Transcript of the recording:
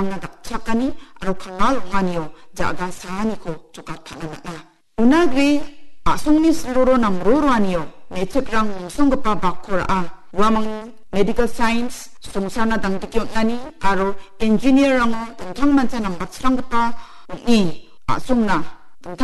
rangna dakchakani aro kangalonganiyo jaga sahaniko jogat palanana. Unagri asongni seluruh namruruaniyo metekrang mungsonggepa bakora wamang medical science songsana dangdikyotnani aro engineer rango dengtangmancha nambatsranggepa uni asongna